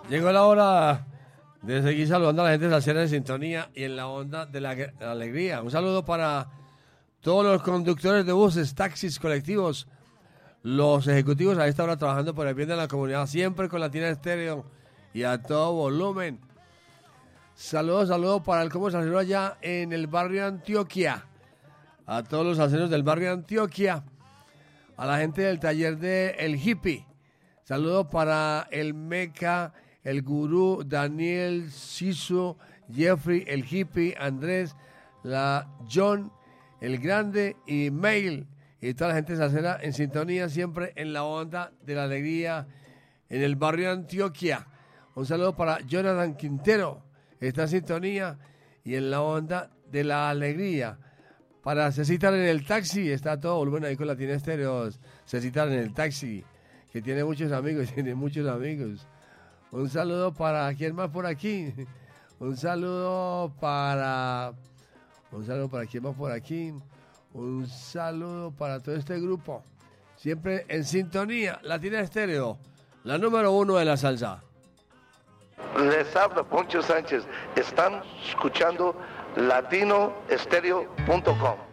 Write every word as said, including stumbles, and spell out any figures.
Llegó la hora de seguir saludando a la gente salsera en sintonía y en la onda de la, de la alegría. Un saludo para todos los conductores de buses, taxis, colectivos, los ejecutivos a esta hora trabajando por el bien de la comunidad, siempre con Latina Estéreo y a todo volumen. Saludos, saludos para el Combo Salsero allá en el barrio Antioquia. A todos los salseros del barrio Antioquia. A la gente del taller de El Hippie. Saludos para el Meca, el Gurú, Daniel, Sisu, Jeffrey, el Hippie, Andrés, la John, el Grande y Mail. Y toda la gente salsera en sintonía siempre en la onda de la alegría en el barrio Antioquia. Un saludo para Jonathan Quintero. Está en sintonía y en la onda de la alegría. Para Cecitar en el taxi, está todo volumen ahí con Latina Estéreo. Cecitar en el taxi, que tiene muchos amigos, tiene muchos amigos. Un saludo para, ¿quién más por aquí? Un saludo para, un saludo para, ¿quién más por aquí? Un saludo para todo este grupo. Siempre en sintonía, Latina Estéreo, la número uno de la salsa. Les habla Poncho Sánchez. Están escuchando latino estéreo punto com.